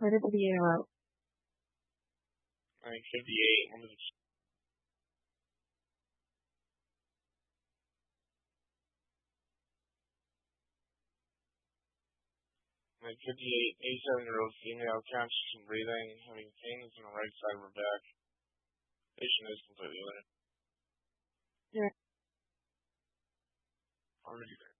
Where did the video out? 9:58. Let me just... 9:58. 87-year-old female, conscious and breathing, having pains in the right side of her back. Patient is completely lit. Yeah. Already there.